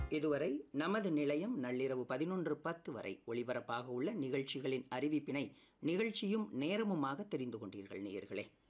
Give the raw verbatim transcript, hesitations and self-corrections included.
இதுவரை நமது நிலையம் நள்ளிரவு பதினொன்று பத்து வரை ஒளிபரப்பாக உள்ள நிகழ்ச்சிகளின் அறிவிப்பினை நிகழ்ச்சியும் நேரமுமாக தெரிந்து கொண்டீர்கள் நேயர்களே.